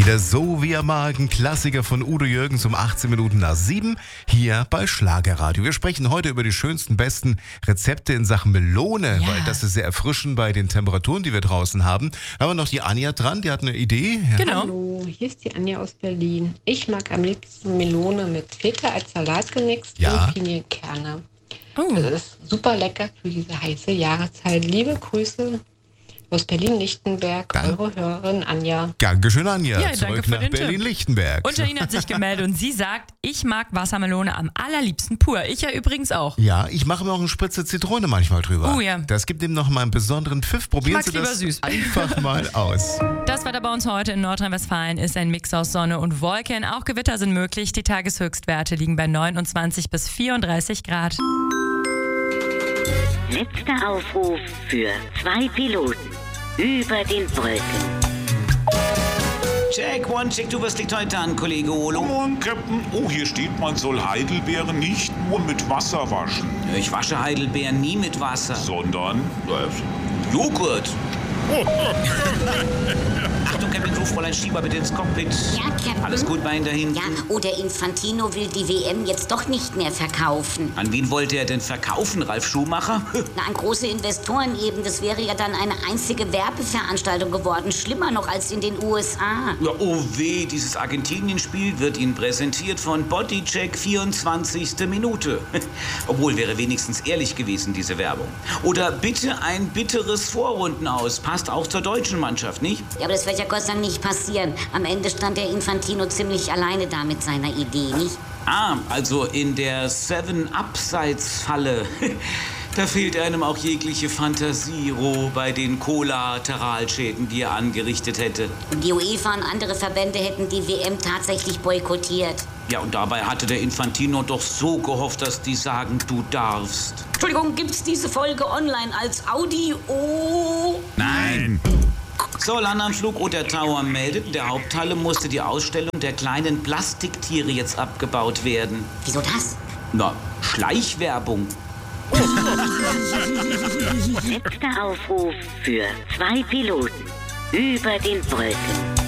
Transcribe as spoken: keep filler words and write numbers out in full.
Wieder so wie er mag, ein Klassiker von Udo Jürgens um achtzehn Minuten nach sieben hier bei Schlagerradio. Wir sprechen heute über die schönsten, besten Rezepte in Sachen Melone, Ja. weil das ist sehr erfrischend bei den Temperaturen, die wir draußen haben. Da haben wir noch die Anja dran, die hat eine Idee. Ja. Genau. Hallo, hier ist die Anja aus Berlin. Ich mag am liebsten Melone mit Feta als Salat gemixt Ja. und Pinienkerne. Oh. Das ist super lecker für diese heiße Jahreszeit. Liebe Grüße aus Berlin-Lichtenberg, Dann- eure Hörerin Anja. Dankeschön, Anja. Ja, danke Zurück für nach den Tipp. Berlin-Lichtenberg. Und Janine hat sich gemeldet und sie sagt, ich mag Wassermelone am allerliebsten pur. Ich ja übrigens auch. Ja, ich mache mir auch eine Spritze Zitrone manchmal drüber. Oh ja. Das gibt ihm noch mal einen besonderen Pfiff. Probieren mag's Sie das lieber süß. einfach mal aus. Das Wetter bei uns heute in Nordrhein-Westfalen ist ein Mix aus Sonne und Wolken. Auch Gewitter sind möglich. Die Tageshöchstwerte liegen bei neunundzwanzig bis vierunddreißig Grad. Letzter Aufruf für zwei Piloten über den Wolken. Check, one, check, du, was liegt heute an, Kollege Olo? Morgen, Captain. Oh, hier steht, man soll Heidelbeeren nicht nur mit Wasser waschen, Ich wasche Heidelbeeren nie mit Wasser. sondern äh, Joghurt. Achtung, Captain Crew, Fräulein Schieber, bitte ins Cockpit. Ja, Captain. Alles gut bei Ihnen da hinten? Ja, oder Infantino will die W M jetzt doch nicht mehr verkaufen. An wen wollte er denn verkaufen, Ralf Schumacher? Na, an große Investoren eben. Das wäre ja dann eine einzige Werbeveranstaltung geworden. Schlimmer noch als in den U S A. Ja, oh weh, dieses Argentinien-Spiel wird Ihnen präsentiert von Bodycheck vierundzwanzigste Minute. Obwohl, wäre wenigstens ehrlich gewesen, diese Werbung. Oder bitte ein bitteres Vorrundenaus. Passt auch zur deutschen Mannschaft, nicht? Ja, aber das wird ja Gott sei Dank nicht passieren. Am Ende stand der Infantino ziemlich alleine da mit seiner Idee, nicht? Ah, also in der Seven-Abseits-Falle. Da fehlt einem auch jegliche Fantasie, Ro, bei den Kollateralschäden, die er angerichtet hätte. Und die UEFA und andere Verbände hätten die W M tatsächlich boykottiert. Ja, und dabei hatte der Infantino doch so gehofft, dass die sagen, du darfst. Entschuldigung, gibt's diese Folge online als Audio? Nein! So, Landanflug oder Tower meldet, in der Haupthalle musste die Ausstellung der kleinen Plastiktiere jetzt abgebaut werden. Wieso das? Na, Schleichwerbung. Letzter Aufruf für zwei Piloten über den Wolken.